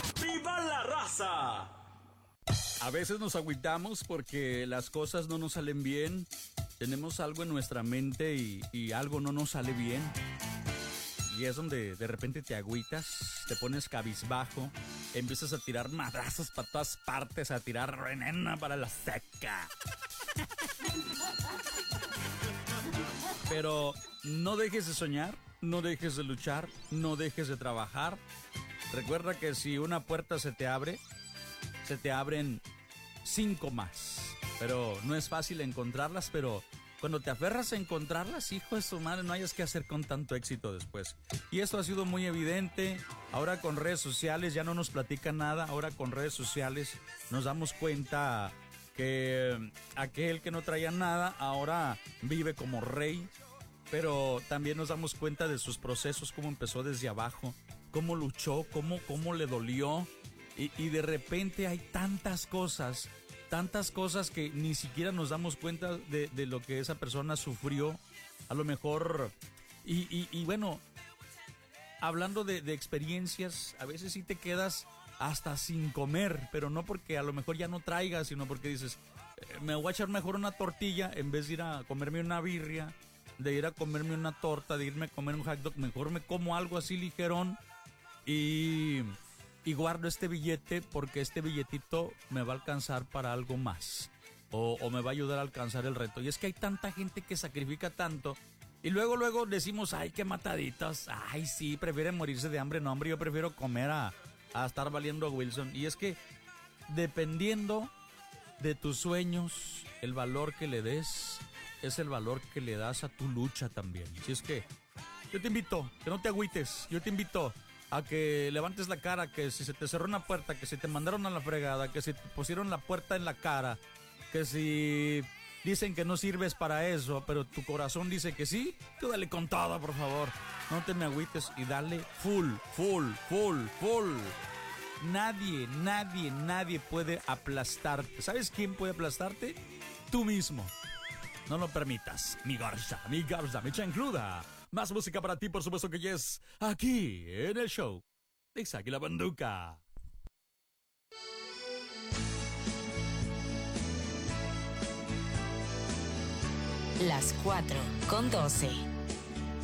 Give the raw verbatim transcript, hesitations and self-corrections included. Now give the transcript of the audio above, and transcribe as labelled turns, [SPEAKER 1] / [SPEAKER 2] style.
[SPEAKER 1] ¡Viva la raza!
[SPEAKER 2] A veces nos agüitamos porque las cosas no nos salen bien. Tenemos algo en nuestra mente y, y algo no nos sale bien. Y es donde de repente te agüitas, te pones cabizbajo, empiezas a tirar madrazos para todas partes, a tirar veneno para la seca. Pero no dejes de soñar, no dejes de luchar, no dejes de trabajar. Recuerda que si una puerta se te abre, se te abren cinco más. Pero no es fácil encontrarlas, pero cuando te aferras a encontrarlas, hijo de su madre, no hayas que hacer con tanto éxito después. Y esto ha sido muy evidente. Ahora con redes sociales ya no nos platican nada. Ahora con redes sociales nos damos cuenta que aquel que no traía nada ahora vive como rey. Pero también nos damos cuenta de sus procesos, cómo empezó desde abajo, cómo luchó, cómo, cómo le dolió. Y, y de repente hay tantas cosas, tantas cosas que ni siquiera nos damos cuenta de, de lo que esa persona sufrió. A lo mejor, y, y, y bueno, hablando de, de experiencias, a veces sí te quedas hasta sin comer, pero no porque a lo mejor ya no traigas, sino porque dices, eh, me voy a echar mejor una tortilla en vez de ir a comerme una birria, de ir a comerme una torta, de irme a comer un hot dog. Mejor me como algo así ligerón y... y guardo este billete porque este billetito me va a alcanzar para algo más o, o me va a ayudar a alcanzar el reto. Y es que hay tanta gente que sacrifica tanto y luego luego decimos, ay, qué mataditos, ay, sí, prefieren morirse de hambre. No, hombre, yo prefiero comer a, a estar valiendo a Wilson. Y es que dependiendo de tus sueños, el valor que le des es el valor que le das a tu lucha también. Si es que yo te invito, que no te agüites, yo te invito a que levantes la cara, que si se te cerró una puerta, que si te mandaron a la fregada, que si te pusieron la puerta en la cara, que si dicen que no sirves para eso, pero tu corazón dice que sí, tú dale con todo, por favor. No te me agüites y dale full, full, full, full. Nadie, nadie, nadie puede aplastarte. ¿Sabes quién puede aplastarte? Tú mismo. No lo permitas, mi garza, mi garza, mi chancluda. Más música para ti, por supuesto que yes, aquí en el show de Isaac y la Banduca.
[SPEAKER 3] Las cuatro con doce.